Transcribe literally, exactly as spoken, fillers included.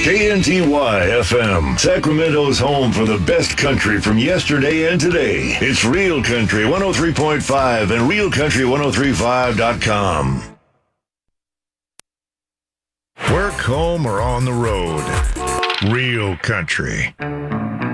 K N T Y F M, Sacramento's home for the best country from yesterday and today. It's Real Country one oh three point five and real country ten thirty-five dot com. Work, home, or on the road. Real Country.